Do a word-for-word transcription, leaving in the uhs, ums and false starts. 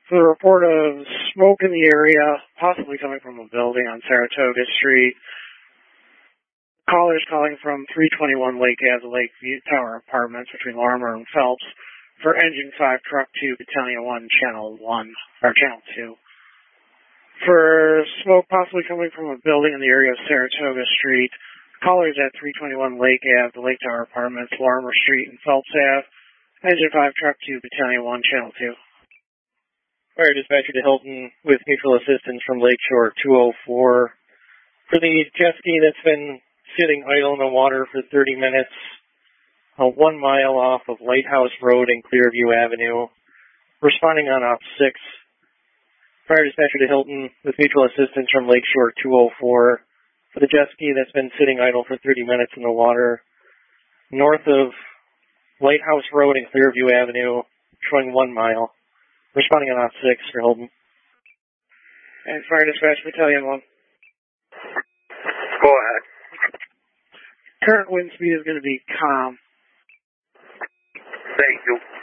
For the report of smoke in the area, possibly coming from a building on Saratoga Street. Callers calling from three twenty-one Lake Ave, Lakeview Tower Apartments between Larimer and Phelps for Engine five, Truck two, Battalion one, Channel one, or Channel two. For smoke possibly coming from a building in the area of Saratoga Street, callers at three twenty-one Lake Ave, the Lake Tower Apartments, Larimer Street, and Phelps Ave, Engine five, Truck two, Battalion one, Channel two. Fire dispatcher to Hilton with mutual assistance from Lakeshore two oh four. For the jet ski that's been sitting idle in the water for thirty minutes, uh, one mile off of Lighthouse Road and Clearview Avenue, responding on op six. Fire dispatcher to Hilton with mutual assistance from Lakeshore two oh four. For the jet ski that's been sitting idle for thirty minutes in the water, north of Lighthouse Road and Clearview Avenue, showing one mile. Responding on op six for Hilton. And fire dispatch battalion one. Go ahead. Current wind speed is going to be calm. Thank you.